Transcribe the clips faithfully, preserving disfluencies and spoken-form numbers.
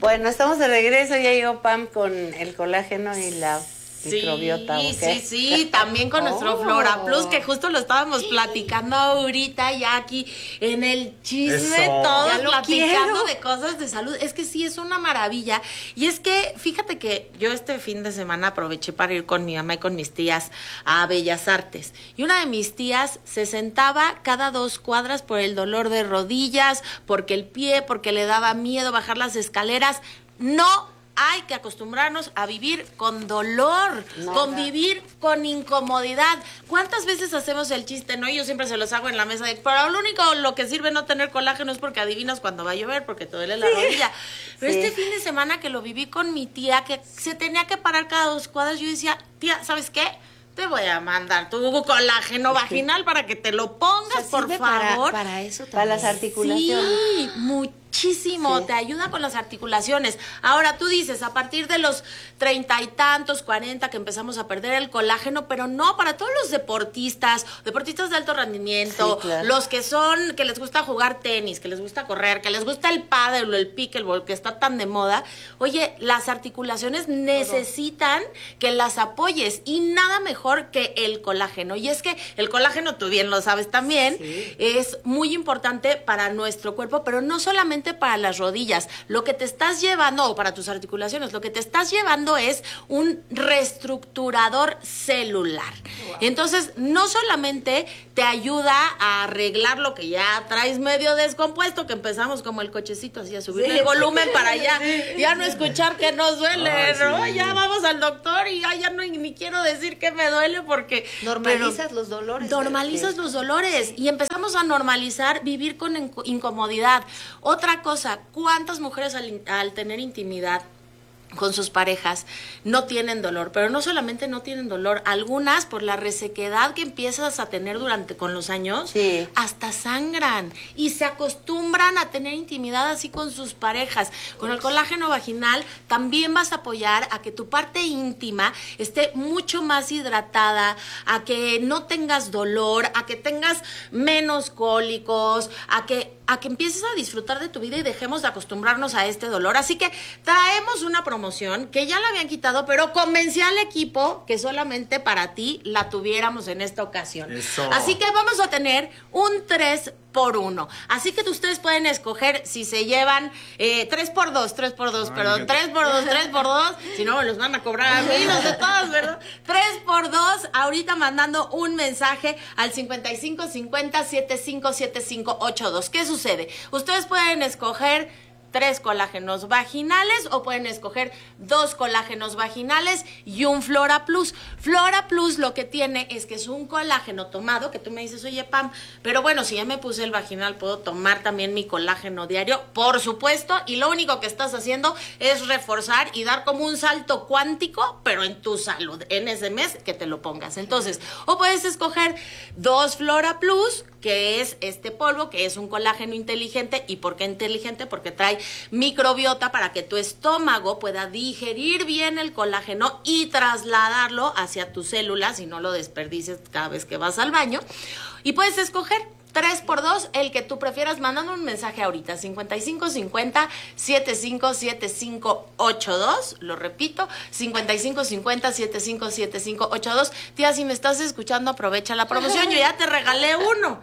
Bueno, estamos de regreso, ya llegó Pam con el colágeno y la sí, microbiota. Sí, sí, sí, también con oh. nuestro Flora Plus, que justo lo estábamos platicando ahorita ya aquí en el chisme, Eso. todos platicando quiero. de cosas de salud. Es que sí, es una maravilla. Y es que, fíjate que yo este fin de semana aproveché para ir con mi mamá y con mis tías a Bellas Artes. Y una de mis tías se sentaba cada dos cuadras por el dolor de rodillas, porque el pie, porque le daba miedo bajar las escaleras. No hay que acostumbrarnos a vivir con dolor, Nada. convivir con incomodidad. ¿Cuántas veces hacemos el chiste, no? Yo siempre se los hago en la mesa de, pero lo único lo que sirve no tener colágeno es porque adivinas cuando va a llover, porque te duele la sí. rodilla. Pero sí. este fin de semana que lo viví con mi tía, que se tenía que parar cada dos cuadras, yo decía, tía, ¿sabes qué? Te voy a mandar tu colágeno vaginal para que te lo pongas, o sea, por favor. Para, para eso también. Para las articulaciones. Sí, muchísimo. Sí. Te ayuda con las articulaciones. Ahora, tú dices, a partir de los treinta y tantos, cuarenta, que empezamos a perder el colágeno, pero no, para todos los deportistas, deportistas de alto rendimiento, sí, claro. los que son, que les gusta jugar tenis, que les gusta correr, que les gusta el pádel o el pickleball, que está tan de moda. Oye, las articulaciones necesitan que las apoyes y nada mejor que el colágeno. Y es que el colágeno, tú bien lo sabes también, sí. es muy importante para nuestro cuerpo, pero no solamente para las rodillas. Lo que te estás llevando, o para tus articulaciones, lo que te estás llevando es un reestructurador celular. Wow. Entonces, no solamente te ayuda a arreglar lo que ya traes medio descompuesto, que empezamos como el cochecito así a subir sí. el volumen para allá, sí. ya no escuchar que nos duele, Ay, ¿no? Sí. Ya vamos al doctor y ya, ya no ni quiero decir que me duele porque normalizas los dolores. Normalizas los dolores sí. y empezamos a normalizar vivir con inc- incomodidad. Otra cosa, ¿cuántas mujeres al, al tener intimidad con sus parejas no tienen dolor? Pero no solamente no tienen dolor, algunas por la resequedad que empiezas a tener durante con los años, sí. hasta sangran y se acostumbran a tener intimidad así con sus parejas. Con el colágeno vaginal también vas a apoyar a que tu parte íntima esté mucho más hidratada, a que no tengas dolor, a que tengas menos cólicos, a que a que empieces a disfrutar de tu vida y dejemos de acostumbrarnos a este dolor. Así que traemos una promoción que ya la habían quitado, pero convencí al equipo que solamente para ti la tuviéramos en esta ocasión. Eso. Así que vamos a tener un tres por uno. Así que ustedes pueden escoger si se llevan eh, tres por dos, tres por dos, perdón, tres por dos, tres por dos, si no me los van a cobrar a mí, los de todos, ¿verdad? tres por dos, ahorita mandando un mensaje al cincuenta y cinco cincuenta setenta y cinco setenta y cinco ochenta y dos. ¿Qué sucede? Ustedes pueden escoger tres colágenos vaginales o pueden escoger dos colágenos vaginales y un Flora Plus. Flora Plus lo que tiene es que es un colágeno tomado, que tú me dices, oye Pam, pero bueno, si ya me puse el vaginal, ¿puedo tomar también mi colágeno diario? Por supuesto, y lo único que estás haciendo es reforzar y dar como un salto cuántico, pero en tu salud, en ese mes que te lo pongas. Entonces, o puedes escoger dos Flora Plus, que es este polvo, que es un colágeno inteligente. ¿Y por qué inteligente? Porque trae microbiota para que tu estómago pueda digerir bien el colágeno y trasladarlo hacia tus células y no lo desperdices cada vez que vas al baño. Y puedes escoger tres por dos, el que tú prefieras, mandando un mensaje ahorita, cincuenta y cinco cincuenta setenta y cinco setenta y cinco ochenta y dos, lo repito, cincuenta y cinco cincuenta setenta y cinco setenta y cinco ochenta y dos. Tía, si me estás escuchando, aprovecha la promoción, yo ya te regalé uno.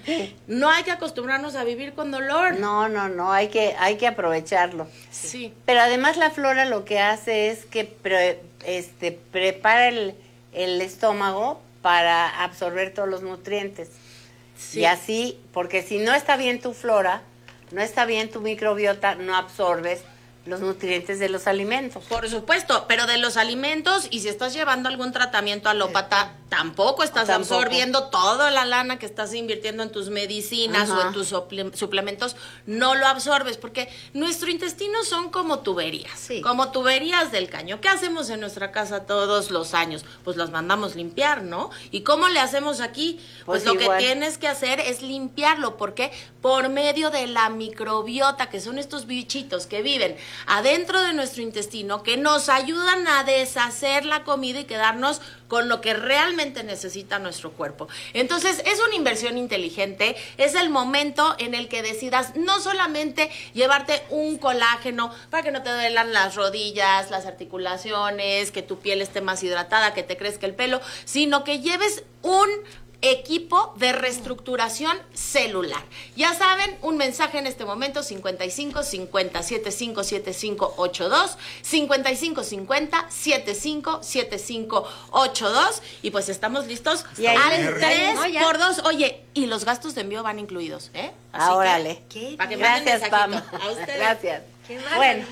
No hay que acostumbrarnos a vivir con dolor. No, no, no, hay que, hay que aprovecharlo. Sí. Pero además la flora lo que hace es que pre, este, prepara el, el estómago para absorber todos los nutrientes. Sí. Y así, porque si no está bien tu flora, no está bien tu microbiota, no absorbes los nutrientes de los alimentos. Por supuesto, pero de los alimentos, y si estás llevando algún tratamiento alópata, tampoco estás tampoco. absorbiendo toda la lana que estás invirtiendo en tus medicinas Ajá. o en tus suplementos, no lo absorbes, porque nuestro intestino son como tuberías, sí. como tuberías del caño. ¿Qué hacemos en nuestra casa todos los años? Pues las mandamos limpiar, ¿no? ¿Y cómo le hacemos aquí? Pues, pues lo igual. que tienes que hacer es limpiarlo, ¿por qué? Por medio de la microbiota, que son estos bichitos que viven adentro de nuestro intestino que nos ayudan a deshacer la comida y quedarnos con lo que realmente necesita nuestro cuerpo. Entonces, es una inversión inteligente, es el momento en el que decidas no solamente llevarte un colágeno para que no te duelan las rodillas, las articulaciones, que tu piel esté más hidratada, que te crezca el pelo, sino que lleves un equipo de reestructuración celular. Ya saben, un mensaje en este momento: cincuenta y cinco cincuenta setenta y cinco setenta y cinco ochenta y dos, cincuenta y cinco cincuenta setenta y cinco setenta y cinco ochenta y dos, y pues estamos listos y ahí al tres por dos. Oye, y los gastos de envío van incluidos, ¿eh? Así órale. Que, para que gracias, Pam. A ustedes. Gracias. Qué maravilla. Bueno,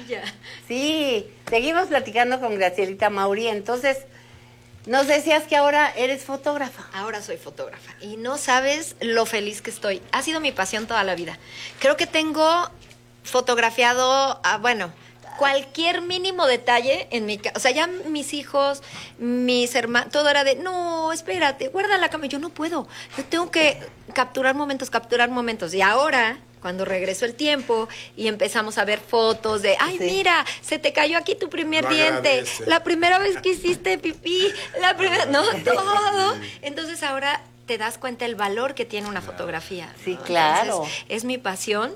sí, seguimos platicando con Gracielita Mauri. Entonces, nos decías que ahora eres fotógrafa. Ahora soy fotógrafa y no sabes lo feliz que estoy. Ha sido mi pasión toda la vida. Creo que tengo fotografiado, ah, bueno, cualquier mínimo detalle en mi casa. O sea, ya mis hijos, mis hermanos, todo era de, no, espérate, guarda la cámara. Yo no puedo. Yo tengo que capturar momentos, capturar momentos. Y ahora, cuando regresó el tiempo y empezamos a ver fotos de, ay, sí, mira, se te cayó aquí tu primer Lo diente, agradece. la primera vez que hiciste pipí, la primera, no, todo. Entonces ahora te das cuenta el valor que tiene una fotografía. Sí, claro. Entonces, es mi pasión,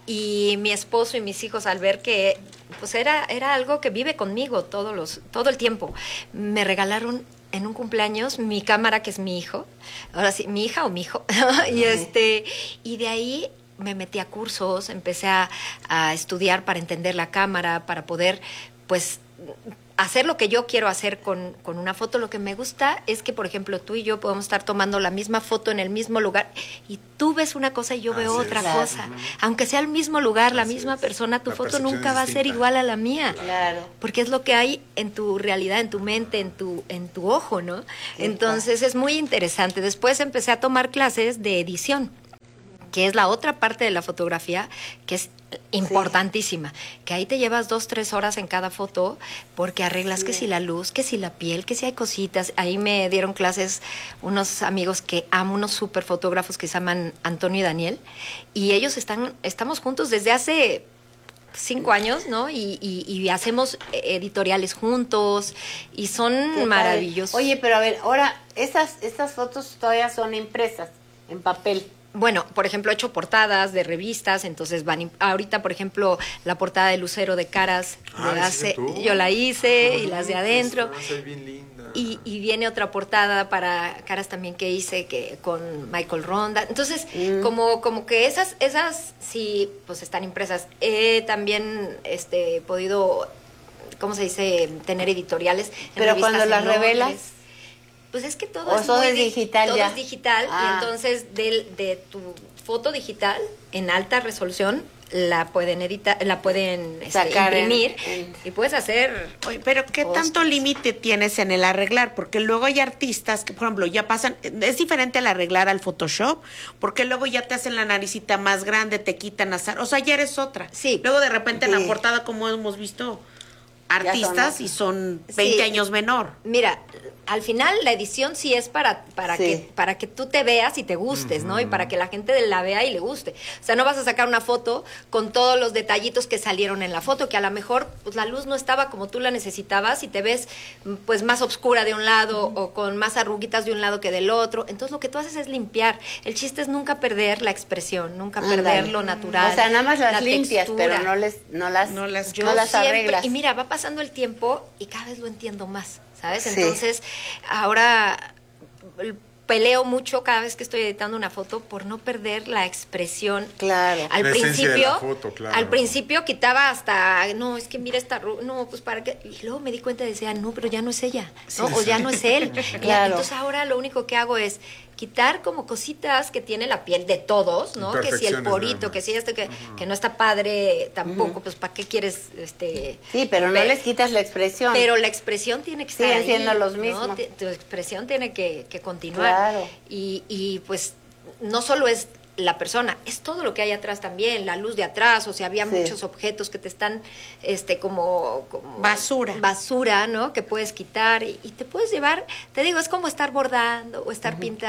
y mi esposo y mis hijos, al ver que pues era, era algo que vive conmigo todos los, todo el tiempo, me regalaron en un cumpleaños mi cámara, que es mi hijo, ahora sí, mi hija o mi hijo, y este, y de ahí me metí a cursos, empecé a, a estudiar para entender la cámara, para poder, pues, hacer lo que yo quiero hacer con, con una foto. Lo que me gusta es que, por ejemplo, tú y yo podemos estar tomando la misma foto en el mismo lugar y tú ves una cosa y yo veo Así otra es. cosa. Aunque sea el mismo lugar, la Así misma es. persona, tu La foto percepción nunca es va a ser distinta. igual a la mía. Claro. Porque es lo que hay en tu realidad, en tu mente, en tu, en tu ojo, ¿no? Entonces es muy interesante. Después empecé a tomar clases de edición, que es la otra parte de la fotografía, que es importantísima, que ahí te llevas dos, tres horas en cada foto, porque arreglas Sí. que si la luz, que si la piel, que si hay cositas. Ahí me dieron clases unos amigos que amo, unos super fotógrafos que se llaman Antonio y Daniel, y ellos están, estamos juntos desde hace cinco años, ¿no? Y, y, y hacemos editoriales juntos, y son Qué maravillosos. padre. Oye, pero a ver, ahora, estas, estas fotos todavía son impresas en papel. Bueno, por ejemplo, he hecho portadas de revistas, entonces van, imp- ahorita, por ejemplo, la portada de Lucero de Caras, Ah, de ¿la hace- hiciste tú? yo la hice, y Ah, las de pues, adentro. va a ser bien linda. Y, y viene otra portada para Caras también que hice que con Michael Ronda. Entonces, Mm. como, como que esas, esas sí, pues están impresas. He también este, podido, ¿cómo se dice?, tener editoriales. en Pero revistas cuando las enormes. revelas. Pues es que todo ¿O es todo muy es di- digital todo ya? es digital, Ah. y entonces del- de tu foto digital en alta resolución la pueden editar, la pueden este, Sacar en- imprimir en- y puedes hacer. Oye, pero ¿qué Cosas. tanto límite tienes en el arreglar? Porque luego hay artistas que, por ejemplo, ya pasan, es diferente el arreglar al Photoshop, porque luego ya te hacen la naricita más grande, te quitan azar, o sea, ya eres otra. Sí. Luego de repente en Sí. la portada, como hemos visto, Ya son artistas otras. y son veinte Sí. años menor. Mira, al final la edición sí es para, para, Sí. que, para que tú te veas y te gustes, ¿no? Y para que la gente la vea y le guste. O sea, no vas a sacar una foto con todos los detallitos que salieron en la foto, que a lo mejor pues, la luz no estaba como tú la necesitabas y te ves pues más oscura de un lado o con más arruguitas de un lado que del otro. Entonces lo que tú haces es limpiar. El chiste es nunca perder la expresión, nunca Ándale. perder lo natural. O sea, nada más las la limpias, textura. pero no les, no las, No las- Yo no las siempre- arreglas. Y mira, va pasando el tiempo y cada vez lo entiendo más, ¿sabes? Sí. Entonces, ahora eh, peleo mucho cada vez que estoy editando una foto por no perder la expresión. Claro. Al La esencia de principio, la foto, claro. al principio quitaba hasta, no, es que mira esta, ru- no, pues para qué. Y luego me di cuenta y decía, no, pero ya no es ella, ¿no? O ya no es él. Y Claro. entonces ahora lo único que hago es quitar como cositas que tiene la piel de todos, ¿no? Que si el Imperfecciones, porito, nada más. que si esto, que, que no está padre tampoco, pues ¿para qué quieres este Sí, pero no ver? les quitas la expresión. Pero la expresión tiene que estar Siguen ahí, siendo los ¿no? mismos. Ti- Tu expresión tiene que, que continuar. Claro. Y, y pues no solo es la persona, es todo lo que hay atrás también, la luz de atrás, o sea, había Sí. muchos objetos que te están este como, como Basura. basura, ¿no? Que puedes quitar y, y te puedes llevar, te digo, es como estar bordando o estar pintando.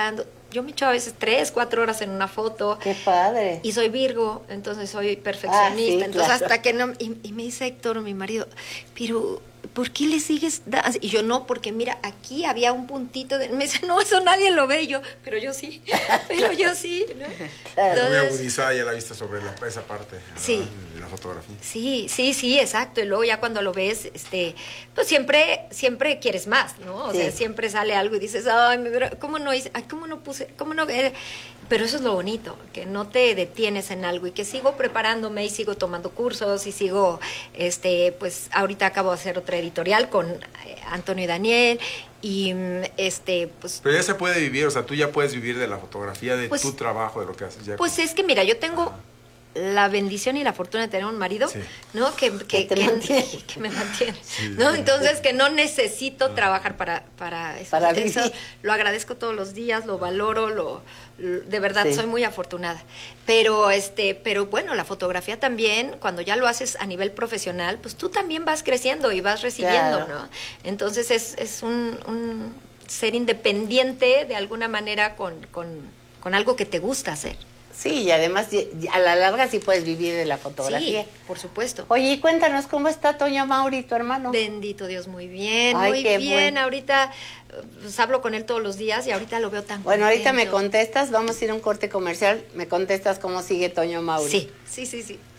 yo me echo a veces tres, cuatro horas en una foto. Qué padre. Y soy Virgo, entonces soy perfeccionista. Ah, sí, entonces claro. hasta que no... Y, y me dice Héctor, mi marido, pero ¿por qué le sigues? da-?" Y yo, no, porque mira, aquí había un puntito de... Me dice, no, eso nadie lo ve. Y yo, pero yo sí, pero yo sí. ¿no? Claro. Muy Entonces, agudizada ya la vista sobre la, esa parte, ¿verdad? Sí. De la fotografía. sí, sí, sí, exacto. Y luego ya cuando lo ves, este, pues siempre, siempre quieres más, ¿no? O Sí. sea, siempre sale algo y dices, ay, me hubiera- ¿cómo no hice? Ay, ¿cómo no puse? ¿Cómo no? Eh, Pero eso es lo bonito, que no te detienes en algo y que sigo preparándome y sigo tomando cursos y sigo, este, pues ahorita acabo de hacer otra editorial con eh, Antonio y Daniel y mm, este, pues, Pero ya se puede vivir, o sea, tú ya puedes vivir de la fotografía, de Pues- tu trabajo, de lo que haces. Ya pues es que mira, yo tengo la bendición y la fortuna de tener un marido, Sí. ¿no? Que, que, te que- mantiene. que me mantiene, Sí. ¿no? Entonces que no necesito trabajar para, para eso. Para Eso vivir. lo agradezco todos los días, lo valoro, lo, lo- de verdad Sí. soy muy afortunada. Pero este, pero bueno, la fotografía también, cuando ya lo haces a nivel profesional, pues tú también vas creciendo y vas recibiendo, Claro. ¿no? Entonces es, es un, un ser independiente de alguna manera con, con, con algo que te gusta hacer. Sí, y además y- y a la larga sí puedes vivir de la fotografía. Sí, por supuesto. Oye, y cuéntanos, ¿cómo está Toño Mauri, tu hermano? Bendito Dios, muy bien, Ay, muy qué bien. bueno. Ahorita eh, pues, hablo con él todos los días y ahorita lo veo tan Bueno, ahorita me contento. contestas, vamos a ir a un corte comercial, me contestas cómo sigue Toño Mauri. Sí, sí, sí, sí.